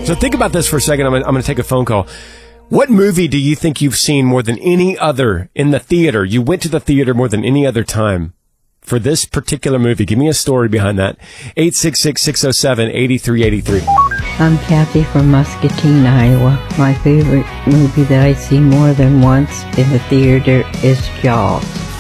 So think about this for a second. I'm going to take a phone call. What movie do you think you've seen more than any other in the theater? You went to the theater more than any other time for this particular movie. Give me a story behind that. 866-607-8383. I'm Kathy from Muscatine, Iowa. My favorite movie that I see more than once in the theater is Jaws.